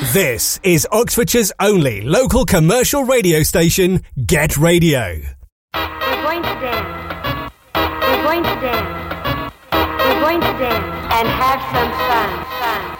This is Oxfordshire's only local commercial radio station, Get Radio. We're going to dance. We're going to dance. We're going to dance and have some fun.